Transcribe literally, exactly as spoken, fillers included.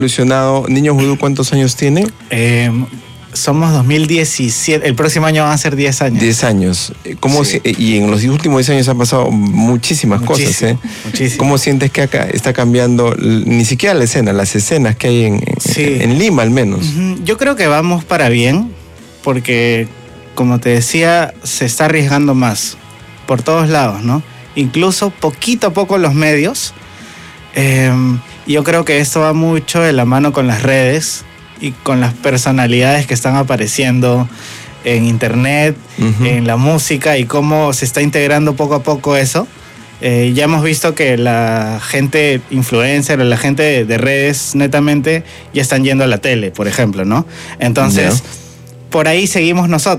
evolucionado. Niños Vudú, ¿cuántos años tiene? Eh, somos dos mil diecisiete, el próximo año van a ser diez años. diez años. ¿Cómo Sí. si, y en los últimos diez años han pasado muchísimas Muchísimo, cosas, ¿eh? muchísimo. ¿Cómo sientes que acá está cambiando, ni siquiera la escena, las escenas que hay en, Sí. en Lima al menos? Ujú. Yo creo que vamos para bien, porque, como te decía, se está arriesgando más por todos lados, ¿no? Incluso poquito a poco los medios. Eh, yo creo que esto va mucho de la mano con las redes y con las personalidades que están apareciendo en internet, Uh-huh. en la música, y cómo se está integrando poco a poco eso. Eh, ya hemos visto que la gente influencer, la gente de, de redes netamente, ya están yendo a la tele, por ejemplo, ¿no? Entonces, Yeah. por ahí seguimos nosotros.